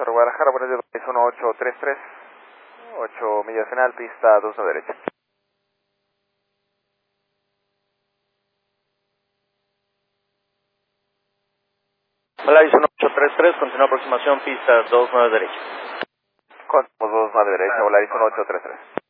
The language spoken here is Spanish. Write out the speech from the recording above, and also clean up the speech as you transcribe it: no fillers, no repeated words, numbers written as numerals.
Cerro Guadalajara, buenos días, 1833, 8 millas final, pista 2 a derecha. Polaris 1833, continúa aproximación, pista 29 derecha. Con 2 a derecha, Volaris 1833.